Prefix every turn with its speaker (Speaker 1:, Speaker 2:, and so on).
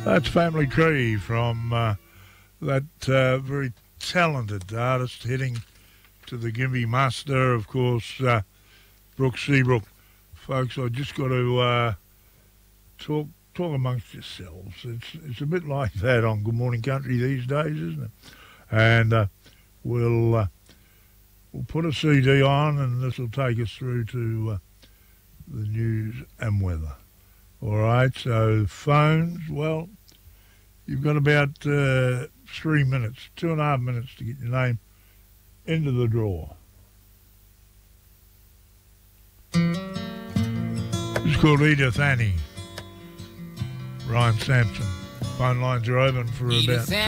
Speaker 1: That's Family Tree from that very talented artist heading to the Gympie Muster, of course, Brooke Seabrook. Folks, I just got to talk amongst yourselves. It's a bit like that on Good Morning Country these days, isn't it? And we'll put a CD on, and this will take us through to the news and weather. All right, so phones, well, you've got about 3 minutes, 2.5 minutes to get your name into the draw. It's called Edith Annie. Ryan Sampson. Phone lines are open for about 2